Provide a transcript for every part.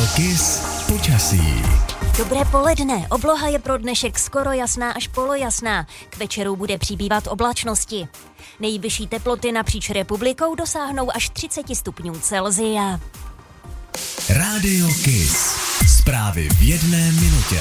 Radio Kiss počasí. Dobré poledne, obloha je pro dnešek skoro jasná až polojasná. K večeru bude přibývat oblačnosti. Nejvyšší teploty napříč republikou dosáhnou až 30 stupňů Celsia. Radio Kiss. Zprávy v 1 minutě.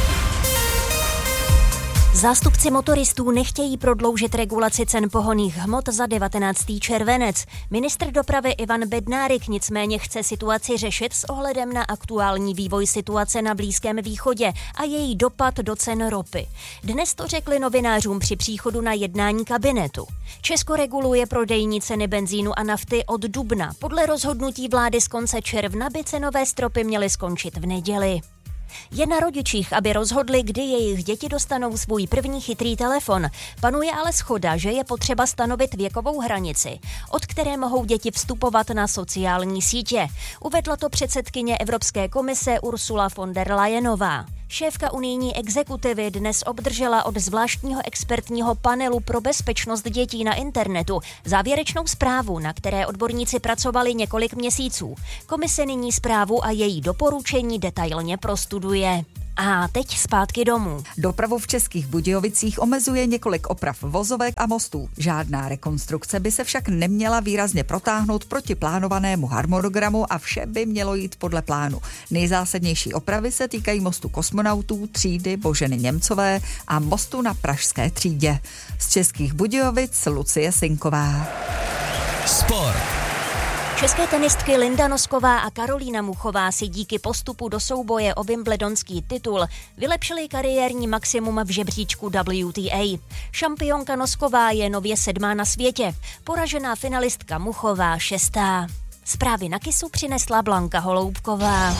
Zástupci motoristů nechtějí prodloužit regulaci cen pohonných hmot za 19. červenec. Ministr dopravy Ivan Bednárik nicméně chce situaci řešit s ohledem na aktuální vývoj situace na Blízkém východě a její dopad do cen ropy. Dnes to řekli novinářům při příchodu na jednání kabinetu. Česko reguluje prodejní ceny benzínu a nafty od dubna. Podle rozhodnutí vlády z konce června by cenové stropy měly skončit v neděli. Je na rodičích, aby rozhodli, kdy jejich děti dostanou svůj první chytrý telefon. Panuje ale shoda, že je potřeba stanovit věkovou hranici, od které mohou děti vstupovat na sociální sítě. Uvedla to předsedkyně Evropské komise Ursula von der Leyenová. Šéfka unijní exekutivy dnes obdržela od zvláštního expertního panelu pro bezpečnost dětí na internetu závěrečnou zprávu, na které odborníci pracovali několik měsíců. Komise nyní zprávu a její doporučení detailně prostuduje. A teď zpátky domů. Dopravu v Českých Budějovicích omezuje několik oprav vozovek a mostů. Žádná rekonstrukce by se však neměla výrazně protáhnout proti plánovanému harmonogramu a vše by mělo jít podle plánu. Nejzásadnější opravy se týkají mostu Kosmonautů, třídy Boženy Němcové a mostu na Pražské třídě. Z Českých Budějovic Lucie Sinková. Sport. České tenistky Linda Nosková a Karolína Muchová si díky postupu do souboje o wimbledonský titul vylepšily kariérní maximum v žebříčku WTA. Šampionka Nosková je nově 7. na světě, poražená finalistka Muchová 6. Zprávy na Kissu přinesla Blanka Holoubková.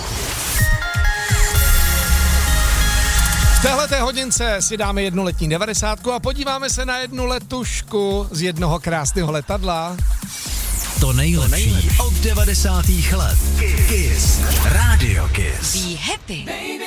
V téhleté hodince si dáme jednu letní 90 a podíváme se na jednu letušku z jednoho krásného letadla. To nejlepší od 90. let. Kiss. Radio Kiss. Be happy.